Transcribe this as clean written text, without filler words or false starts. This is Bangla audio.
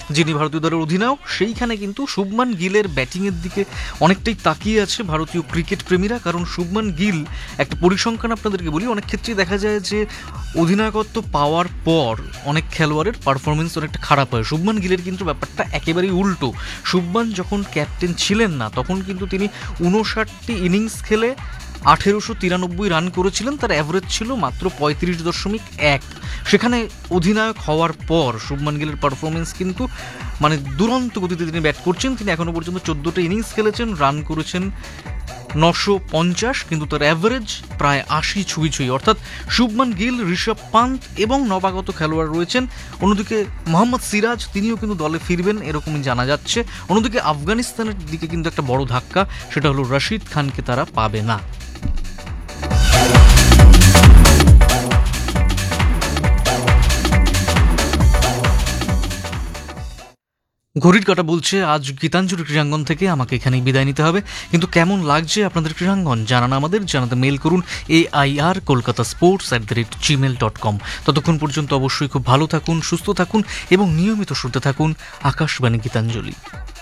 যিনি ভারতীয় দলের অধিনায়ক, সেইখানে কিন্তু শুভমান গিলের ব্যাটিংয়ের দিকে অনেকটাই তাকিয়ে আছে ভারতীয় ক্রিকেট প্রেমীরা। কারণ শুভমান গিল, একটা পরিসংখ্যান আপনাদেরকে বলি, অনেক ক্ষেত্রেই দেখা যায় যে অধিনায়কত্ব পাওয়ার পর অনেক খেলোয়াড়ের পারফরমেন্স অনেকটা খারাপ হয়। শুভমান গিলের কিন্তু ব্যাপারটা একেবারেই উল্টো। শুভমান যখন ক্যাপ্টেন ছিলেন না, তখন কিন্তু তিনি 59টি ইনিংস খেলে 1893 রান করেছিলেন, তার অ্যাভারেজ ছিল মাত্র 35.1। সেখানে অধিনায়ক হওয়ার পর শুভমান গিলের পারফরমেন্স কিন্তু মানে দুরন্ত গতিতে তিনি ব্যাট করছেন। তিনি এখনও পর্যন্ত 14টা ইনিংস খেলেছেন, রান করেছেন 950, কিন্তু তার অ্যাভারেজ প্রায় 80 ছুঁই। অর্থাৎ শুভমান গিল, ঋষভ পান্ত এবং নবাগত খেলোয়াড় রয়েছেন। অন্যদিকে মোহাম্মদ সিরাজ, তিনিও কিন্তু দলে ফিরবেন এরকমই জানা যাচ্ছে। অন্যদিকে আফগানিস্তানের দিকে কিন্তু একটা বড় ধাক্কা, সেটা হলো রশিদ খানকে তারা পাবে না। ঘড়ির কাঁটা বলছে আজ গীতাঞ্জলি ক্রীড়াঙ্গন থেকে আমাকে এখানেই বিদায় নিতে হবে। কিন্তু কেমন লাগছে আপনাদের ক্রীড়াঙ্গন জানান আমাদের, জানাতে মেল করুন AIR kolkatasports@gmail.com। ততক্ষণ পর্যন্ত অবশ্যই খুব ভালো থাকুন, সুস্থ থাকুন এবং নিয়মিত শুনতে থাকুন আকাশবাণী গীতাঞ্জলি।